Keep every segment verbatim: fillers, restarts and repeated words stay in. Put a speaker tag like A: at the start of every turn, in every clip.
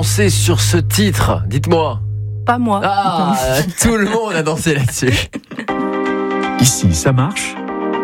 A: dansé sur ce titre? Dites-moi.
B: Pas moi.
A: Ah, tout le monde a dansé là-dessus.
C: Ici, ça marche.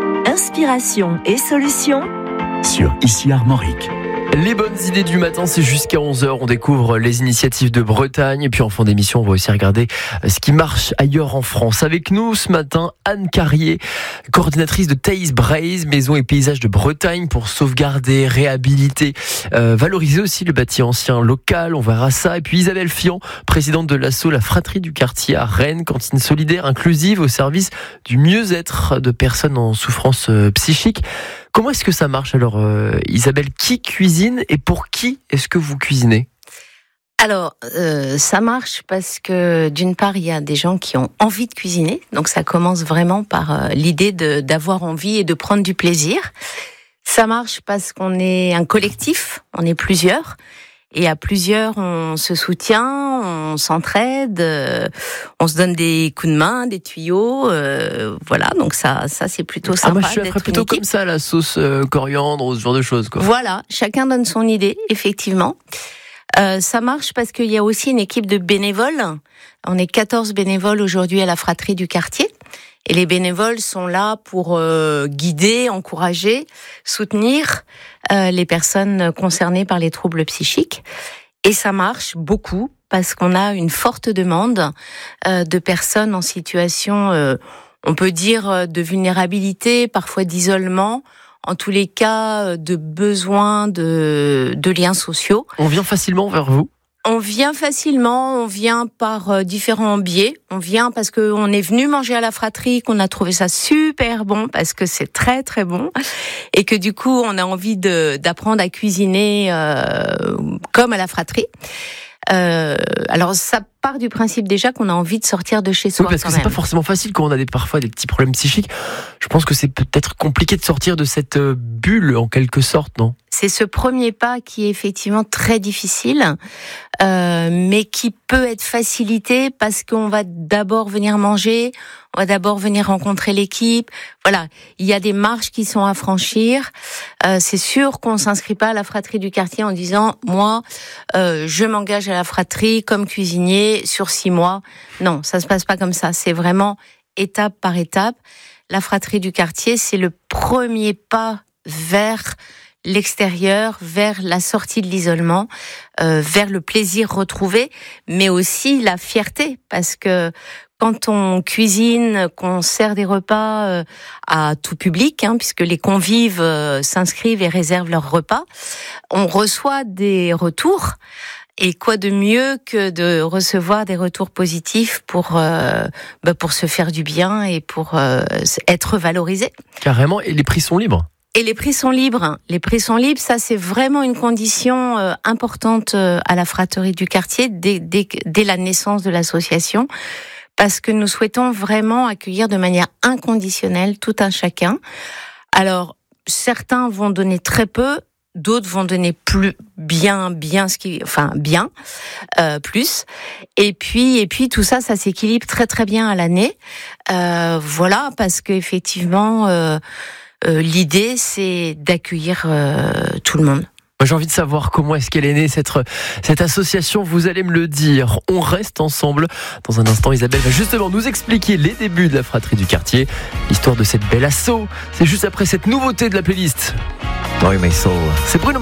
D: Inspiration et solutions
C: Sur Ici Armorique.
A: Les bonnes idées du matin, c'est jusqu'à onze heures. On découvre les initiatives de Bretagne. Et puis en fin d'émission, on va aussi regarder ce qui marche ailleurs en France. Avec nous ce matin, Anne Carrier, coordinatrice de Thaïs Braise, Maison et Paysages de Bretagne, pour sauvegarder, réhabiliter, euh, valoriser aussi le bâti ancien local. On verra ça. Et puis Isabelle Fian, présidente de l'asso La Fratrie du Quartier à Rennes, cantine solidaire inclusive au service du mieux-être de personnes en souffrance euh, psychique. Comment est-ce que ça marche alors, euh, Isabelle? Qui cuisine et pour qui est-ce que vous cuisinez?
B: Alors, euh, ça marche parce que d'une part, il y a des gens qui ont envie de cuisiner. Donc, ça commence vraiment par euh, l'idée de, d'avoir envie et de prendre du plaisir. Ça marche parce qu'on est un collectif, on est plusieurs. Et à plusieurs, on se soutient, on s'entraide, euh, on se donne des coups de main, des tuyaux, euh, voilà. Donc ça, ça c'est plutôt sympa.
A: Ah, moi, je suis après plutôt comme ça, la sauce euh, coriandre ou ce genre de choses, quoi.
B: Voilà, chacun donne son idée, effectivement. Euh, ça marche parce qu'il y a aussi une équipe de bénévoles. On est quatorze bénévoles aujourd'hui à la Fratrie du Quartier. Et les bénévoles sont là pour euh, guider, encourager, soutenir euh, les personnes concernées par les troubles psychiques. Et ça marche beaucoup parce qu'on a une forte demande euh, de personnes en situation, euh, on peut dire, de vulnérabilité, parfois d'isolement, en tous les cas de besoin de, de liens sociaux.
A: On vient facilement vers vous?
B: On vient facilement, on vient par euh, différents biais. On vient parce qu'on est venu manger à la Fratrie, qu'on a trouvé ça super bon, parce que c'est très très bon, et que du coup on a envie de, d'apprendre à cuisiner euh, comme à la Fratrie. Euh, alors ça part du principe déjà qu'on a envie de sortir de chez soi.
A: Oui, parce que c'est pas forcément facile quand on a des, parfois des petits problèmes psychiques. Je pense que c'est peut-être compliqué de sortir de cette bulle en quelque sorte, non?
B: C'est ce premier pas qui est effectivement très difficile, euh, mais qui peut être facilité parce qu'on va d'abord venir manger, on va d'abord venir rencontrer l'équipe. Voilà, il y a des marches qui sont à franchir. Euh, c'est sûr qu'on s'inscrit pas à la Fratrie du Quartier en disant moi, euh, je m'engage à la Fratrie comme cuisinier sur six mois. Non, ça se passe pas comme ça. C'est vraiment étape par étape. La Fratrie du Quartier, c'est le premier pas vers l'extérieur, vers la sortie de l'isolement, euh, vers le plaisir retrouvé, mais aussi la fierté, parce que quand on cuisine, qu'on sert des repas euh, à tout public, hein, puisque les convives euh, s'inscrivent et réservent leurs repas, on reçoit des retours. Et quoi de mieux que de recevoir des retours positifs pour euh, bah pour se faire du bien et pour euh, être valorisé.
A: Carrément, et les prix sont libres.
B: Et les prix sont libres. Les prix sont libres, ça c'est vraiment une condition euh, importante euh, à la Fratrie du Quartier dès, dès, dès la naissance de l'association, parce que nous souhaitons vraiment accueillir de manière inconditionnelle tout un chacun. Alors certains vont donner très peu, d'autres vont donner plus bien, bien ce qui, enfin bien, euh, plus. Et puis, et puis tout ça, ça s'équilibre très très bien à l'année. Euh, voilà, parce que effectivement. Euh, Euh, l'idée, c'est d'accueillir euh, tout le monde.
A: Moi, j'ai envie de savoir comment est-ce qu'elle est née, cette, cette association. Vous allez me le dire. On reste ensemble. Dans un instant, Isabelle va justement nous expliquer les débuts de la Fratrie du Quartier, l'histoire de cette belle asso. C'est juste après cette nouveauté de la playlist. C'est Bruno.